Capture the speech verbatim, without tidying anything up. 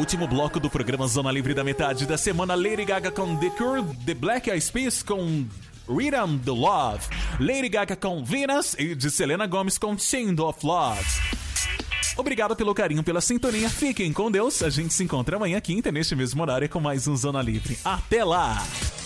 Último bloco do programa Zona Livre da metade da semana. Lady Gaga com The Cure, The Black Eyed Peas com Rhythm the Love, Lady Gaga com Venus e de Selena Gomez com Chained of Love. Obrigado pelo carinho, pela sintonia. Fiquem com Deus. A gente se encontra amanhã, quinta, neste mesmo horário, com mais um Zona Livre. Até lá!